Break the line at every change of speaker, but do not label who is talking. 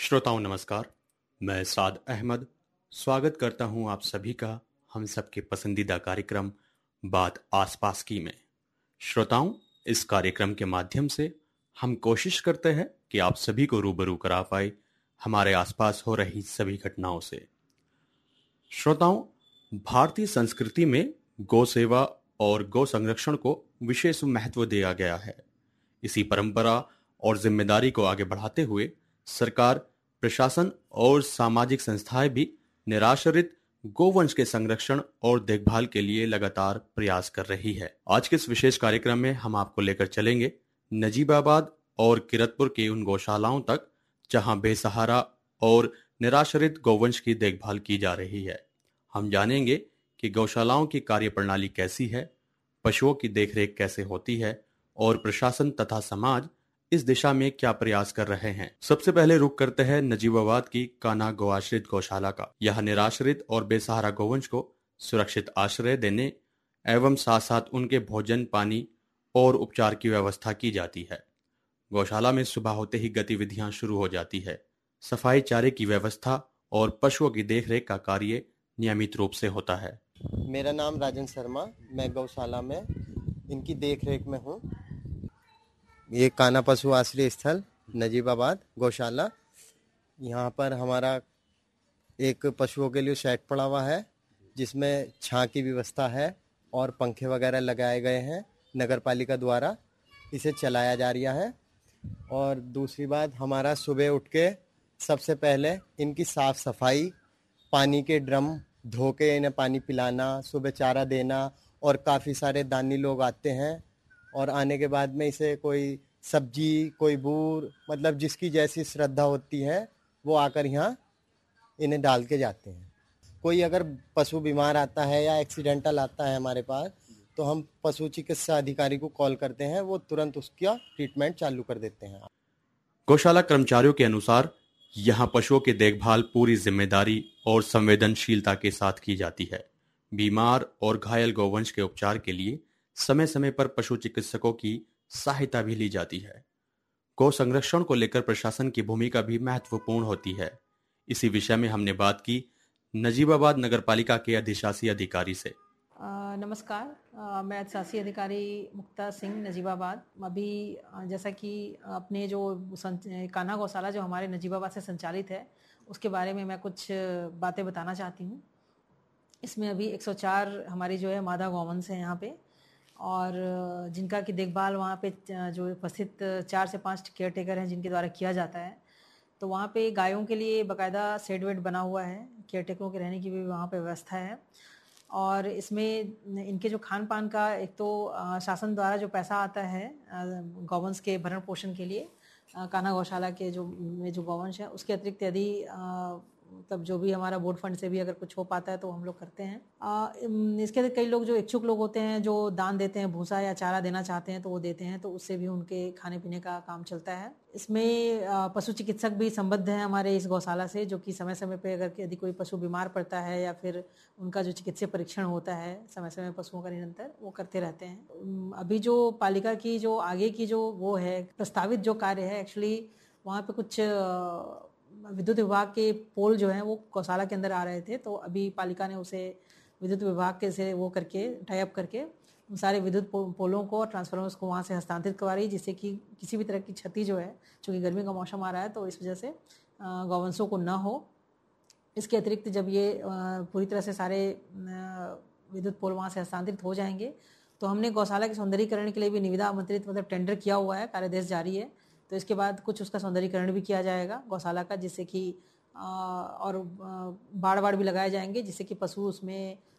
श्रोताओं नमस्कार। मैं साद अहमद स्वागत करता हूं आप सभी का हम सबके पसंदीदा कार्यक्रम बात आसपास की में। श्रोताओं, इस कार्यक्रम के माध्यम से हम कोशिश करते हैं कि आप सभी को रूबरू करा पाए हमारे आसपास हो रही सभी घटनाओं से। श्रोताओं, भारतीय संस्कृति में गौ सेवा और गौ संरक्षण को विशेष महत्व दिया गया है। इसी परंपरा और जिम्मेदारी को आगे बढ़ाते हुए सरकार, प्रशासन और सामाजिक संस्थाएं भी निराश्रित गोवंश के संरक्षण और देखभाल के लिए लगातार प्रयास कर रही है। आज के इस विशेष कार्यक्रम में हम आपको लेकर चलेंगे नजीबाबाद और किरतपुर की उन गौशालाओं तक जहां बेसहारा और निराश्रित गोवंश की देखभाल की जा रही है। हम जानेंगे कि गौशालाओं की कार्यप्रणाली कैसी है, पशुओं की देखरेख कैसे होती है और प्रशासन तथा समाज इस दिशा में क्या प्रयास कर रहे हैं। सबसे पहले रुख करते हैं नजीबाबाद की कान्हा गौआश्रित गौशाला का। यह निराश्रित और बेसहारा गोवंश को सुरक्षित आश्रय देने एवं साथ साथ उनके भोजन, पानी और उपचार की व्यवस्था की जाती है। गौशाला में सुबह होते ही गतिविधियां शुरू हो जाती है। सफाई, चारे की व्यवस्था और पशुओं की देखरेख का कार्य नियमित रूप से होता है।
मेरा नाम राजन शर्मा, मैं गौशाला में इनकी देख रेख में हूँ। ये कान्हा पशु आश्रय स्थल नजीबाबाद गौशाला, यहाँ पर हमारा एक पशुओं के लिए शेड पड़ा हुआ है जिसमें छां की व्यवस्था है और पंखे वगैरह लगाए गए हैं। नगर पालिका द्वारा इसे चलाया जा रहा है। और दूसरी बात, हमारा सुबह उठ के सबसे पहले इनकी साफ सफाई, पानी के ड्रम धो के इन्हें पानी पिलाना, सुबह चारा देना, और काफ़ी सारे दानी लोग आते हैं और आने के बाद में इसे कोई सब्जी, कोई बूर, मतलब जिसकी जैसी श्रद्धा होती है वो आकर यहाँ इन्हें डाल के जाते हैं। कोई अगर पशु बीमार आता है या एक्सीडेंटल आता है हमारे पास, तो हम पशु चिकित्सा अधिकारी को कॉल करते हैं, वो तुरंत उसका ट्रीटमेंट चालू कर देते हैं।
गौशाला कर्मचारियों के अनुसार यहाँ पशुओं की देखभाल पूरी जिम्मेदारी और संवेदनशीलता के साथ की जाती है। बीमार और घायल गौवंश के उपचार के लिए समय समय पर पशु चिकित्सकों की सहायता भी ली जाती है। गौ संरक्षण को लेकर प्रशासन की भूमिका भी महत्वपूर्ण होती है। इसी विषय में हमने बात की नजीबाबाद नगरपालिका के अधिशासी अधिकारी से।
नमस्कार, मैं अधिशासी अधिकारी मुक्ता सिंह, नजीबाबाद। अभी जैसा कि अपने जो कान्हा गौशाला जो हमारे नजीबाबाद से संचालित है उसके बारे में मैं कुछ बातें बताना चाहती हूँ। इसमें अभी 104 हमारी जो है मादा गौवंश है यहाँ पे, और जिनका की देखभाल वहाँ पे जो उपस्थित 4 से 5 केयर टेकर हैं जिनके द्वारा किया जाता है। तो वहाँ पे गायों के लिए बाकायदा शेड वेड बना हुआ है, केयर टेकरों के रहने की भी वहाँ पे व्यवस्था है। और इसमें इनके जो खान पान का, एक तो शासन द्वारा जो पैसा आता है गौवंश के भरण पोषण के लिए, कान्हा गौशाला के जो गौवंश है, उसके अतिरिक्त यदि तब जो भी हमारा बोर्ड फंड से भी अगर कुछ हो पाता है तो हम लोग करते हैं। इसके अतिरिक्त कई लोग जो इच्छुक लोग होते हैं जो दान देते हैं, भूसा या चारा देना चाहते हैं तो वो देते हैं, तो उससे भी उनके खाने पीने का काम चलता है। इसमें पशु चिकित्सक भी संबद्ध हैं हमारे इस गौशाला से, जो कि समय समय पे अगर यदि कोई पशु बीमार पड़ता है या फिर उनका जो चिकित्सीय परीक्षण होता है समय समय पशुओं का निरंतर, वो करते रहते हैं। अभी जो पालिका की जो आगे की जो वो है प्रस्तावित जो कार्य है, एक्चुअली वहाँ पे कुछ विद्युत विभाग के पोल जो हैं वो गौशाला के अंदर आ रहे थे, तो अभी पालिका ने उसे विद्युत विभाग के से वो करके टाई अप करके उन सारे विद्युत पोलों को और ट्रांसफार्मर्स को वहाँ से हस्तांतरित करवा रही है, जिससे कि किसी भी तरह की क्षति जो है, चूँकि गर्मी का मौसम आ रहा है तो इस वजह से गौवंशों को न हो। इसके अतिरिक्त जब ये पूरी तरह से सारे विद्युत पोल वहाँ से हस्तांतरित हो जाएंगे तो हमने गौशाला के सौंदर्यीकरण के लिए भी निविदा आमंत्रित, मतलब टेंडर किया हुआ है, कार्यादेश जारी है। तो इसके बाद कुछ उसका सौंदर्यीकरण भी किया जाएगा गौशाला का, जिससे कि और बाड़ भी लगाए जाएंगे, जिससे कि पशु उसमें